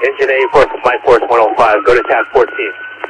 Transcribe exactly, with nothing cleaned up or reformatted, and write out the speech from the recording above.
Engine A for flight force one oh five, go to T A C fourteen.